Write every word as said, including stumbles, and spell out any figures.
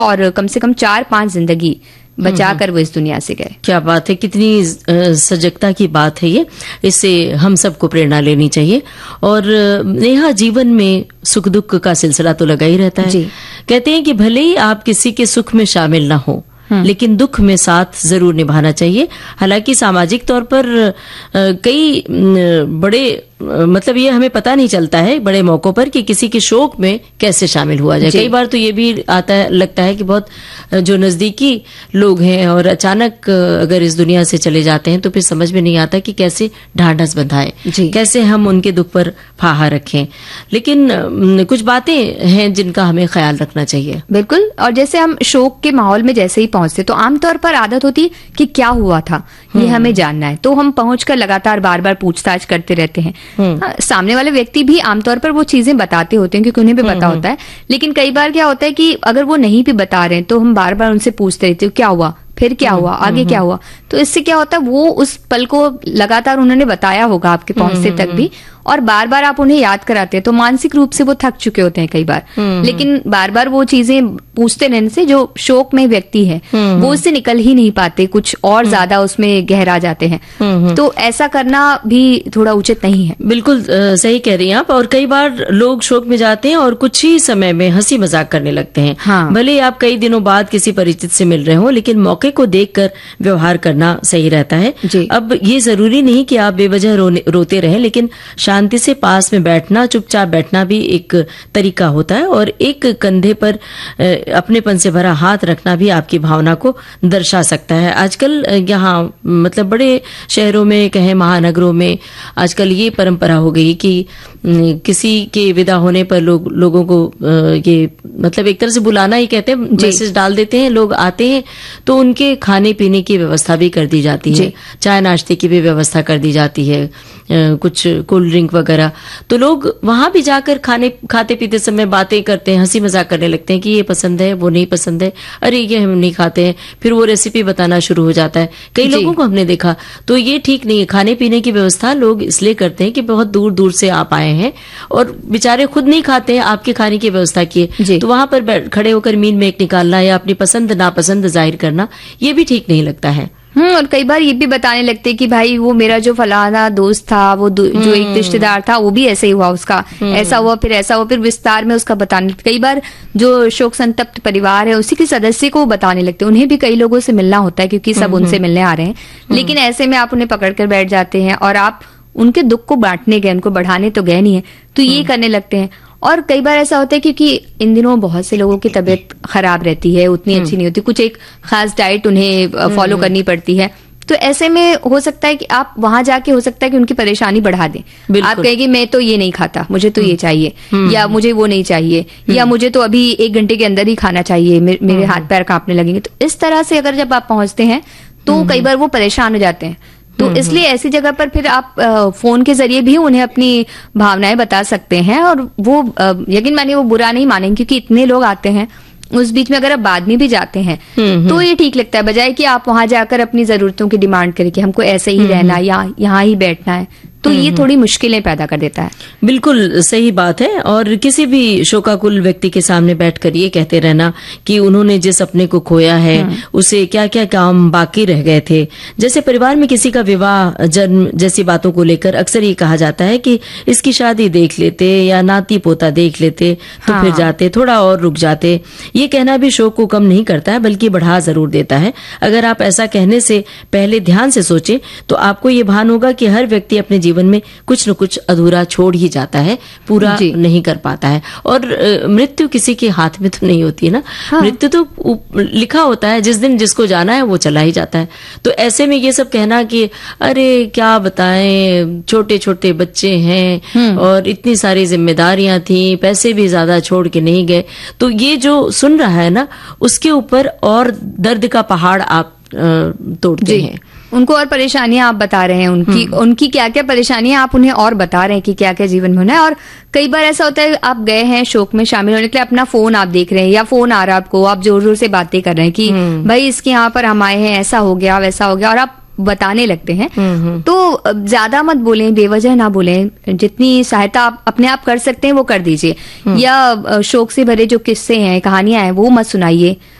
और कम से कम चार पांच जिंदगी बचा कर वो इस दुनिया से गए। क्या बात है, कितनी सजगता की बात है ये। इससे हम सबको प्रेरणा लेनी चाहिए। और नेहा, जीवन में सुख दुख का सिलसिला तो लगा ही रहता है जी। कहते हैं कि भले ही आप किसी के सुख में शामिल ना हो, लेकिन दुख में साथ जरूर निभाना चाहिए। हालांकि सामाजिक तौर पर कई बड़े मतलब ये हमें पता नहीं चलता है बड़े मौकों पर कि किसी के शोक में कैसे शामिल हुआ जाए। कई बार तो ये भी आता है, लगता है कि बहुत जो नजदीकी लोग हैं और अचानक अगर इस दुनिया से चले जाते हैं तो फिर समझ में नहीं आता कि कैसे ढांढस बंधाएं, कैसे हम उनके दुख पर फाहा रखें। लेकिन कुछ बातें हैं जिनका हमें ख्याल रखना चाहिए। बिल्कुल। और जैसे हम शोक के माहौल में जैसे ही पहुंचते तो आमतौर पर आदत होती कि क्या हुआ था ये हमें जानना है, तो हम पहुंचकर लगातार बार बार पूछताछ करते रहते हैं। हाँ, सामने वाले व्यक्ति भी आमतौर पर वो चीजें बताते होते हैं क्योंकि उन्हें भी पता होता है। लेकिन कई बार क्या होता है कि अगर वो नहीं भी बता रहे हैं तो हम बार बार उनसे पूछते रहते हैं क्या हुआ, फिर क्या हुआ, आगे क्या हुआ। तो इससे क्या होता है, वो उस पल को लगातार उन्होंने बताया होगा आपके पहुंचते तक भी, और बार बार आप उन्हें याद कराते हैं तो मानसिक रूप से वो थक चुके होते हैं कई बार। लेकिन बार बार वो चीजें पूछते रहने से जो शोक में व्यक्ति है वो उससे निकल ही नहीं पाते, कुछ और ज्यादा उसमें गहरा जाते हैं। तो ऐसा करना भी थोड़ा उचित नहीं है। बिल्कुल सही कह रही हैं आप। और कई बार लोग शोक में जाते हैं और कुछ ही समय में हंसी मजाक करने लगते हैं। हाँ। भले आप कई दिनों बाद किसी परिचित से मिल रहे हो, लेकिन मौके को देखकर व्यवहार करना सही रहता है। अब ये जरूरी नहीं कि आप बेवजह रोते रहें, लेकिन शांति से पास में बैठना, चुपचाप बैठना भी एक तरीका होता है। और एक कंधे पर अपनेपन से भरा हाथ रखना भी आपकी भावना को दर्शा सकता है। आजकल यहाँ मतलब बड़े शहरों में, कहें महानगरों में, आजकल ये परंपरा हो गई कि किसी के विदा होने पर लोग लोगों को ये मतलब एक तरह से बुलाना ही कहते हैं, मैसेज डाल देते हैं, लोग आते हैं तो उनके खाने पीने की व्यवस्था भी कर दी जाती है, चाय नाश्ते की भी व्यवस्था कर दी जाती है, कुछ कोल्ड ड्रिंक वगैरह। तो लोग वहां भी जाकर खाने खाते पीते समय बातें करते हैं, हंसी मजाक करने लगते हैं कि ये पसंद है, वो नहीं पसंद है, अरे ये हम नहीं खाते हैं, फिर वो रेसिपी बताना शुरू हो जाता है। कई लोगों को हमने देखा। तो ये ठीक नहीं है। खाने पीने की व्यवस्था लोग इसलिए करते हैं कि बहुत दूर दूर से आप आए हैं और बेचारे खुद नहीं खाते हैं, आपके खाने की व्यवस्था किए, तो वहां पर खड़े होकर मीन में एक निकालना या अपनी पसंद नापसंद जाहिर करना, ये भी ठीक नहीं लगता है। हम्म और कई बार ये भी बताने लगते कि भाई वो मेरा जो फलाना दोस्त था, वो जो एक रिश्तेदार था, वो भी ऐसे ही हुआ, उसका ऐसा हुआ, फिर ऐसा हुआ, फिर विस्तार में उसका बताने। कई बार जो शोक संतप्त परिवार है उसी के सदस्य को बताने लगते, उन्हें भी कई लोगों से मिलना होता है क्योंकि सब उनसे मिलने आ रहे हैं। लेकिन ऐसे में आप उन्हें पकड़ कर बैठ जाते हैं और आप उनके दुख को बांटने गए, उनको बढ़ाने तो गए नहीं है, तो ये करने लगते हैं। और कई बार ऐसा होता है क्योंकि इन दिनों बहुत से लोगों की तबीयत खराब रहती है, उतनी अच्छी नहीं होती, कुछ एक खास डाइट उन्हें फॉलो करनी पड़ती है। तो ऐसे में हो सकता है कि आप वहां जाके हो सकता है कि उनकी परेशानी बढ़ा दें। आप कहेंगे मैं तो ये नहीं खाता, मुझे तो ये चाहिए, या मुझे वो नहीं चाहिए, या मुझे तो अभी एक घंटे के अंदर ही खाना चाहिए, मेरे हाथ पैर कांपने लगेंगे। तो इस तरह से अगर जब आप पहुंचते हैं तो कई बार वो परेशान हो जाते हैं। तो इसलिए ऐसी जगह पर फिर आप फोन के जरिए भी उन्हें अपनी भावनाएं बता सकते हैं, और वो यकीन मानिए वो बुरा नहीं मानेंगे क्योंकि इतने लोग आते हैं। उस बीच में अगर आप बाद में भी जाते हैं तो ये ठीक लगता है, बजाय कि आप वहां जाकर अपनी जरूरतों की डिमांड करें कि हमको ऐसे ही रहना या यहाँ ही बैठना है, तो ये थोड़ी मुश्किलें पैदा कर देता है। बिल्कुल सही बात है। और किसी भी शोकाकुल व्यक्ति के सामने बैठकर ये कहते रहना कि उन्होंने जिस अपने को खोया है उसे क्या क्या काम बाकी रह गए थे, जैसे परिवार में किसी का विवाह, जन्म जैसी बातों को लेकर अक्सर ये कहा जाता है कि इसकी शादी देख लेते या नाती पोता देख लेते तो हाँ। फिर जाते, थोड़ा और रुक जाते। ये कहना भी शोक को कम नहीं करता है बल्कि बढ़ा जरूर देता है। अगर आप ऐसा कहने से पहले ध्यान से सोचें तो आपको ये भान होगा कि हर व्यक्ति अपने जीवन में कुछ न कुछ अधूरा छोड़ ही जाता है, पूरा नहीं कर पाता है। और मृत्यु किसी के हाथ में तो नहीं होती है ना। हाँ। मृत्यु तो लिखा होता है, जिस दिन जिसको जाना है वो चला ही जाता है। तो ऐसे में ये सब कहना कि अरे क्या बताएं, छोटे छोटे बच्चे हैं और इतनी सारी जिम्मेदारियां थी, पैसे भी ज्यादा छोड़ के नहीं गए, तो ये जो सुन रहा है ना उसके ऊपर और दर्द का पहाड़ आप तोड़ते हैं। उनको और परेशानियां आप बता रहे हैं, उनकी उनकी क्या क्या परेशानियां आप उन्हें और बता रहे हैं कि क्या क्या जीवन में होना है। और कई बार ऐसा होता है आप गए हैं शोक में शामिल होने के लिए, अपना फोन आप देख रहे हैं या फोन आ रहा है आपको, आप जोर जोर से बातें कर रहे हैं कि भाई इसके यहाँ पर हम आए हैं, ऐसा हो गया वैसा हो गया, और आप बताने लगते हैं तो ज्यादा मत बोलें, बेवजह ना बोलें, जितनी सहायता आप अपने आप कर सकते हैं वो कर दीजिए। या शोक से भरे जो किस्से हैं, कहानियां हैं, वो मत सुनाइए।